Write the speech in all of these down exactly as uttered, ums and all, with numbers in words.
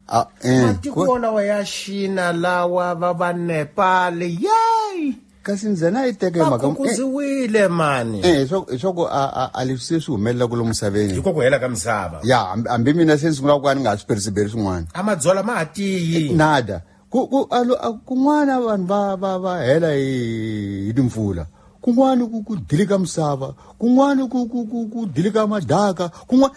Ah, eh. Matikuona wa ya Xina lawa va va Nepal. Yay! Kasi ndzena iteke maka kuziwile mani. Eh so soko a alise swi humelela kulo misaveni. Hiko ku hela ka misava. Ya, ambi mina sense ngula kwani nga swiperisiberi swin'wana. Amadzola ma hatiyi. Nada. Ku ku kun'wana vanhu va va va hela hi timfula. Kun'wana ku ku dilika misava, kun'wana ku ku ku ku dilika madaka, kun'wana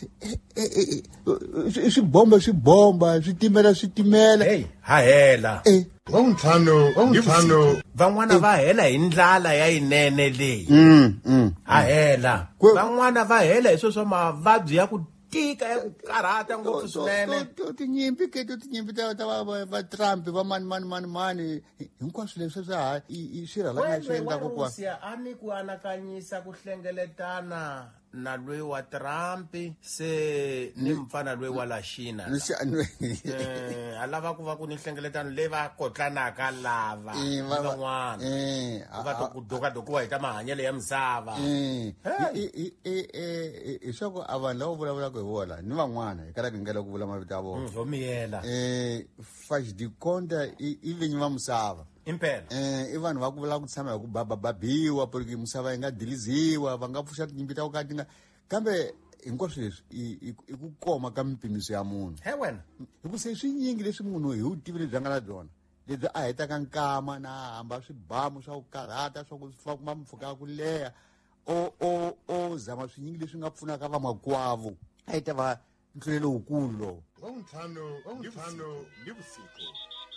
swibomba swibomba switimela switimela. Hey, ha hela. Eh Wonthano, wonthano. Van'wana va hela hi ndlala ya yinene leyi. Mm, mm. Ha hela. Van'wana va hela hi sweswo mavabyi ya ku tika ya ku karhata ngopfu swinene. Tinyimpi ke tinyimpi ta ta va Trump va mani mani mani mani hinkwaswo leswi swa ha i swirhalanganya swi endlaka kwa. A ni ku anakanyisa ku hlengeletana na loyi wa Trump se ni mfana loyi wa la Xina. Eh alava ku va ku ni hlengeletano leyi va kotlanaka lava van'wana. Eh va to ku doka dokuwa hi ta mahanyelo ya misava. Eh eh eh eh swa ku avanhu lava vulavulaka hi vona ni van'wana hi karaka ngela ku vula mavito ya vona. Zomiyela. Eh Fajdi Konda i vinyi va misava. Impela. Eh i vanhu va ku vula ku tshama hi ku bababiwa porque misava yi nga diliziwa va nga pfuxa tinyimpi ta ku ka ti nga kambe hinkwaswo leswi i ku koma ka mpimiso ya munhu. He wena hi ku se swinyingi leswi munhu hi vutivi lebyi a nga na byona lebyi a hetaka nkama na hamba swibamu swa ku karhata swa ku swa kuma mpfhuka ya ku leha o o o zama swinyingi leswi nga pfunaka vamakwavo a yi ta va ntlulelo wukulu lowu. Wonthano, wonthano, livusiku.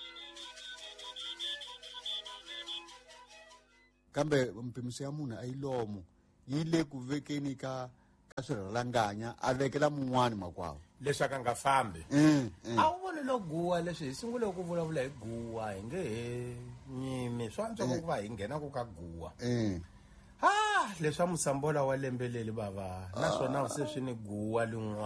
Kambe mpimiso ya munhu a yi lomo yi le ku vekeni ka ka swirhalanganya a vekela mun'wani makwavo leswaku a nga fambi. A wu voni lo guwa leswi hi sungule ku vulavula hi guwa hi nge he nyimi swa antswa ku va hi nghena ku ka guwa. Ah leswa musambola wa lembe leli bava naswona se swi ni guwa lin'wana.